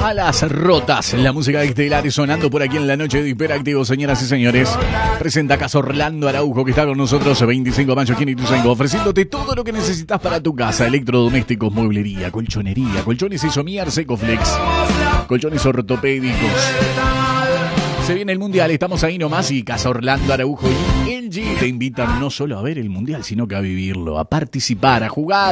Alas rotas, la música de Estelares sonando por aquí en la noche de Hiperactivo, señoras y señores. Presenta Casa Orlando Araujo, que está con nosotros 25 de mayo aquí en Ituzaingó, ofreciéndote todo lo que necesitas para tu casa: electrodomésticos, mueblería, colchonería, colchones Isomier, Secoflex, colchones ortopédicos. Se viene el Mundial, estamos ahí nomás, y Casa Orlando Araujo y LG te invitan no solo a ver el Mundial, sino que a vivirlo, a participar, a jugar.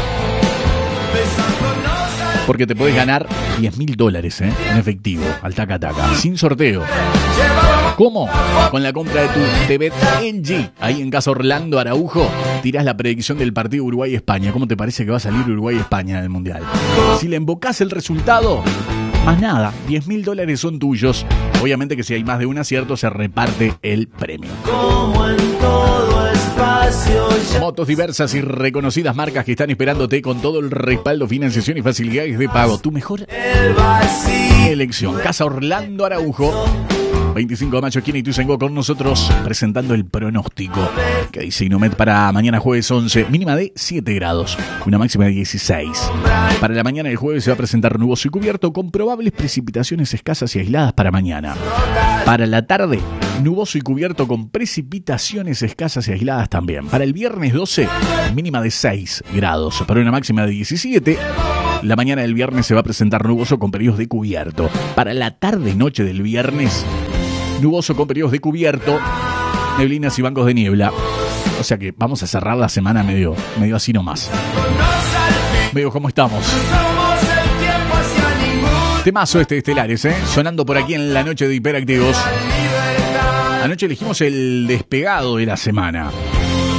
Porque te podés ganar $10.000 en efectivo, al taca-taca, sin sorteo. ¿Cómo? Con la compra de tu TV LG, ahí en Casa Orlando Araujo, tirás la predicción del partido Uruguay-España. ¿Cómo te parece que va a salir Uruguay-España en el Mundial? Si le embocás el resultado, más nada, $10.000 son tuyos. Obviamente que si hay más de un acierto, se reparte el premio. Como en todo espacio ya... Motos diversas y reconocidas marcas que están esperándote con todo el respaldo, financiación y facilidades de pago. Tu mejor elección. Casa Orlando Araujo. 25 de mayo aquí en Ituzaingó, con nosotros presentando el pronóstico que dice Inomet para mañana jueves 11, mínima de 7 grados, una máxima de 16. Para la mañana del jueves se va a presentar nuboso y cubierto con probables precipitaciones escasas y aisladas para mañana. Para la tarde, nuboso y cubierto con precipitaciones escasas y aisladas también. Para el viernes 12, mínima de 6 grados, para una máxima de 17. La mañana del viernes se va a presentar nuboso con periodos de cubierto. Para la tarde-noche del viernes, nuboso con periodos de cubierto, neblinas y bancos de niebla. O sea que vamos a cerrar la semana medio así nomás. Medio como estamos. Temazo este de Estelares, sonando por aquí en la noche de Hiperactivos. Anoche elegimos el despegado de la semana.